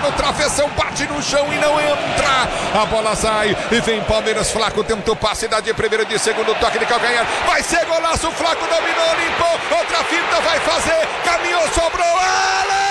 no travessão, bate no chão e não entra. A bola sai e vem Palmeiras. Flaco tentou passe, dá de primeiro, de segundo, toque de calcanhar. Vai ser golaço, Flaco dominou, limpou. Outra finta vai fazer, caminhou, sobrou.